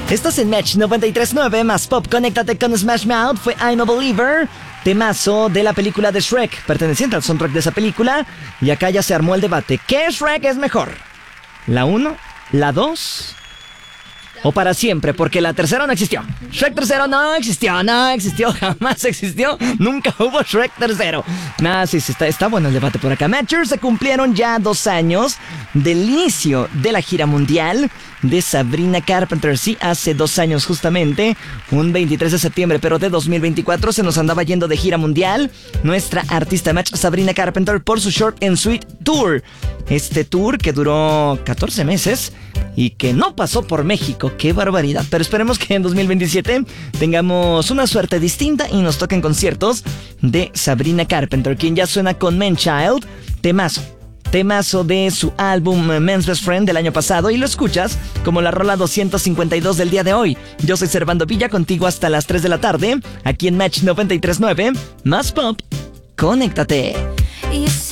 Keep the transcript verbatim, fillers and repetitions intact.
Estás en Match noventa y tres punto nueve, más pop. Conéctate con Smash Mouth. Fue I'm a Believer, temazo de la película de Shrek, perteneciente al soundtrack de esa película. Y acá ya se armó el debate. ¿Qué Shrek es mejor? ¿La uno? ¿La dos? ¿O para siempre? Porque la tercera no existió. Shrek tercero no existió, no existió, jamás existió. Nunca hubo Shrek tercero. Nada, sí, sí, está, está bueno el debate por acá. Matchers, se cumplieron ya dos años del inicio de la gira mundial de Sabrina Carpenter. Sí, hace dos años justamente, un veintitrés de septiembre, pero de dos mil veinticuatro, se nos andaba yendo de gira mundial nuestra artista Match, Sabrina Carpenter, por su Short and Sweet Tour. Este tour que duró catorce meses y que no pasó por México. ¡Qué barbaridad! Pero esperemos que en dos mil veintisiete tengamos una suerte distinta y nos toquen conciertos de Sabrina Carpenter, quien ya suena con Man Child, temazo. Temazo de su álbum Men's Best Friend del año pasado, y lo escuchas como la rola doscientos cincuenta y dos del día de hoy. Yo soy Servando Villa, contigo hasta las tres de la tarde, aquí en Match noventa y tres punto nueve, más pop. Conéctate.